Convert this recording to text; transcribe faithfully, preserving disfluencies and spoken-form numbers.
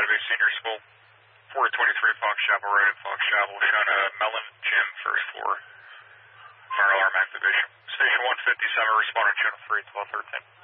Base Senior School, four twenty-three Fox Chapel, right at Fox Chapel, showing a Mellon Gym, first floor. Fire alarm activation. Station one fifty-seven, responding channel three, twelve thirteen.